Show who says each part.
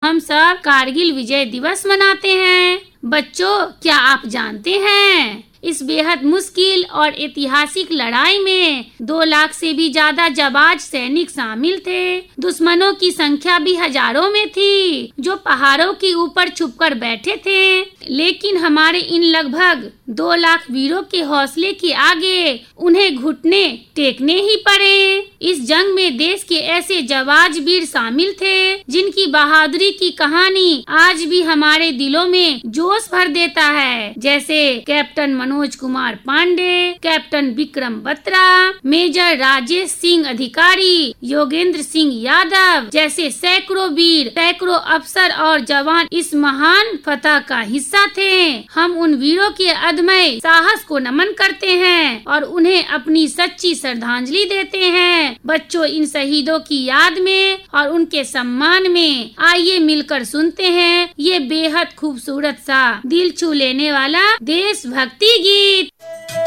Speaker 1: हम सब कारगिल विजय दिवस मनाते हैं। बच्चों, क्या आप जानते हैं इस बेहद मुश्किल और ऐतिहासिक लड़ाई में 2 लाख से भी ज्यादा जाबाज सैनिक शामिल थे। दुश्मनों की संख्या भी हजारों में थी, जो पहाड़ों के ऊपर छुपकर बैठे थे। लेकिन हमारे इन लगभग 2 लाख वीरों के हौसले के आगे उन्हें घुटने टेकने ही पड़े। इस जंग में देश के ऐसे जाबाज वीर शामिल थे, जिनकी बहादुरी की कहानी आज भी हमारे दिलों में जोश भर देता है, जैसे captain Manoj Kumar Pandey, captain Vikram Batra, major Rajesh Singh अधिकारी, योगेंद्र सिंह यादव जैसे सैकड़ों वीर, सैकड़ों अफसर और जवान इस महान फतह का हिस्सा थे। हम उन वीरों के अदम्य साहस को नमन करते हैं और उन्हें अपनी सच्ची श्रद्धांजलि देते हैं। बच्चों, इन शहीदों की याद में और उनके सम्मान में आइए मिलकर सुनते हैं ये बेहद खूबसूरत सा दिल छू लेने वाला देशभक्ति गीत।